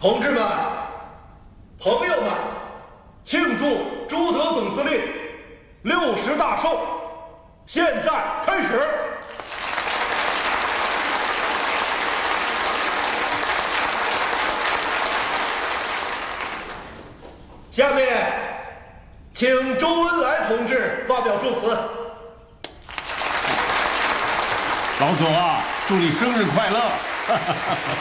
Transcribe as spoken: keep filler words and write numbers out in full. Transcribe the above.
同志们、朋友们，庆祝朱德总司令六十大寿，现在开始。下面，请周恩来同志发表祝词。 老总啊，祝你生日快乐！